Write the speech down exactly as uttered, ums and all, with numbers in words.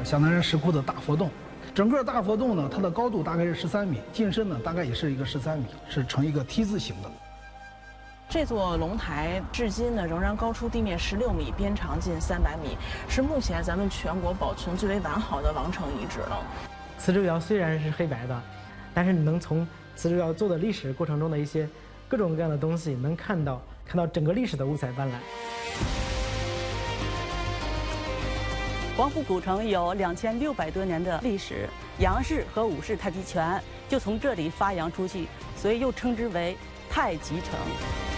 湘南山石窟的大佛洞。整个大佛洞呢，它的高度大概是十三米，进深呢大概也是一个十三米，是呈一个 T 字形的。 这座龙台至今呢仍然高出地面十六米，边长近三百米，是目前咱们全国保存最为完好的王城遗址了。 磁州窑虽然是黑白的，但是你能从磁州窑做的历史过程中的一些各种各样的东西，能看到看到整个历史的五彩斑斓。 黄埔古城有两千六百多年的历史，杨氏和武氏太极拳就从这里发扬出去，所以又称之为太极城。